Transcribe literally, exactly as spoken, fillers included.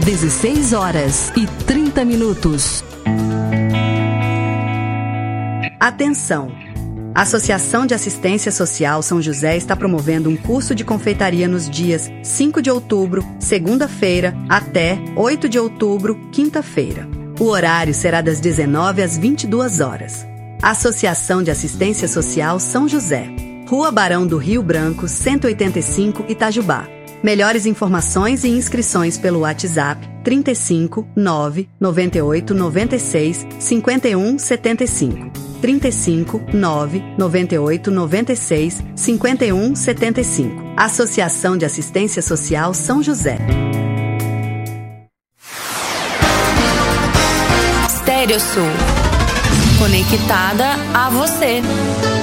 dezesseis horas e trinta minutos. Atenção! A Associação de Assistência Social São José está promovendo um curso de confeitaria nos dias cinco de outubro, segunda-feira, até oito de outubro, quinta-feira. O horário será das dezenove às vinte e duas horas. Associação de Assistência Social São José, Rua Barão do Rio Branco, cento e oitenta e cinco, Itajubá. Melhores informações e inscrições pelo WhatsApp trinta e cinco, nove, noventa e oito, noventa e seis, cinquenta e um, setenta e cinco. trinta e cinco, nove, noventa e oito, noventa e seis, cinquenta e um, setenta e cinco. Associação de Assistência Social São José. Estéreo Sul. Conectada a você.